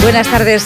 Buenas tardes,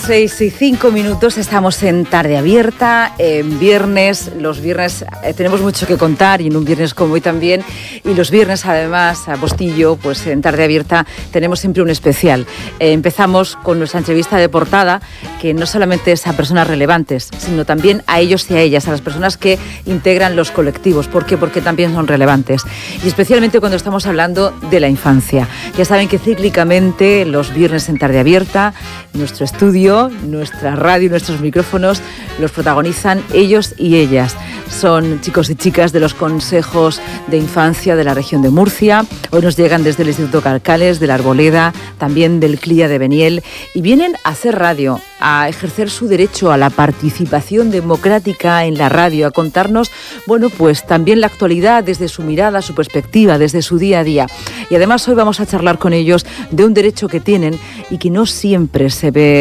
6:05. Estamos en Tarde Abierta, en viernes. Los viernes tenemos mucho que contar y en un viernes como hoy también. Y los viernes, además, a Bustillo, pues en Tarde Abierta tenemos siempre un especial. Empezamos con nuestra entrevista de portada, que no solamente es a personas relevantes, sino también a ellos y a ellas, a las personas que integran los colectivos. ¿Por qué? Porque también son relevantes. Y especialmente cuando estamos hablando de la infancia. Ya saben que cíclicamente los viernes en Tarde Abierta, nuestro estudio, nuestra radio, nuestros micrófonos los protagonizan ellos y ellas. Son chicos y chicas de los consejos de infancia de la región de Murcia. Hoy nos llegan desde el Instituto Carcales, de la Arboleda, también del CLIA de Beniel, y vienen a hacer radio, a ejercer su derecho a la participación democrática en la radio, a contarnos, bueno, pues también la actualidad desde su mirada, su perspectiva, desde su día a día. Y además hoy vamos a charlar con ellos de un derecho que tienen y que no siempre se ve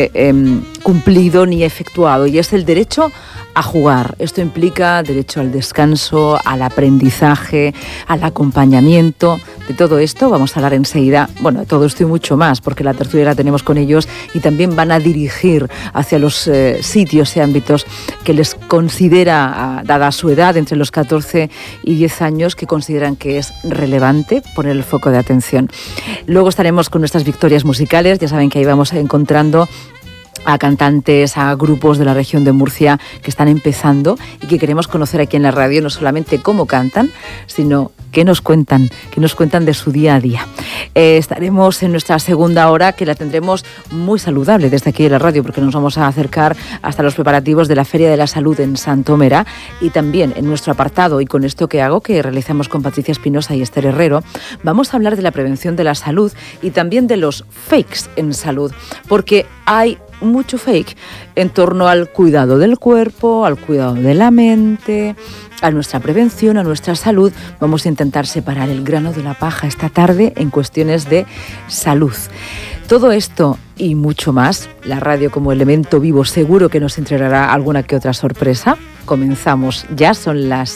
cumplido ni efectuado, y es el derecho a jugar. Esto implica derecho al descanso, al aprendizaje, al acompañamiento. De todo esto vamos a hablar enseguida, bueno, de todo esto y mucho más, porque la tertulia la tenemos con ellos y también van a dirigir hacia los sitios y ámbitos que les considera, dada su edad, entre los 14 y 10 años, que consideran que es relevante poner el foco de atención. Luego estaremos con nuestras victorias musicales. Ya saben que ahí vamos encontrando a cantantes, a grupos de la región de Murcia que están empezando y que queremos conocer aquí en la radio, no solamente cómo cantan, sino qué nos cuentan de su día a día. Estaremos en nuestra segunda hora, que la tendremos muy saludable desde aquí en la radio, porque nos vamos a acercar hasta los preparativos de la Feria de la Salud en Santomera, y también en nuestro apartado, y con esto que hago, que realizamos con Patricia Espinosa y Esther Herrero, vamos a hablar de la prevención de la salud y también de los fakes en salud, porque hay mucho fake en torno al cuidado del cuerpo, al cuidado de la mente, a nuestra prevención, a nuestra salud. Vamos a intentar separar el grano de la paja esta tarde en cuestiones de salud. Todo esto y mucho más, la radio como elemento vivo seguro que nos entregará alguna que otra sorpresa. Comenzamos ya, son las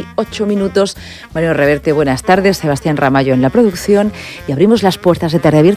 6:08. Mario Reverte, buenas tardes. Sebastián Ramallo en la producción, y abrimos las puertas de Tarde Abierta